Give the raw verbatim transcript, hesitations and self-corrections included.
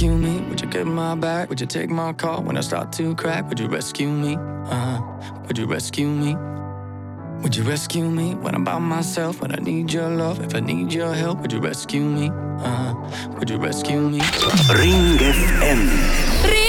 rescue me? Would you get my back? Would you take my call when I start to crack? Would you rescue me? Uh-huh. Would you rescue me? Would you rescue me when I'm by myself? When I need your love, if I need your help, would you rescue me? Uh-huh. Would you rescue me? Ring F M.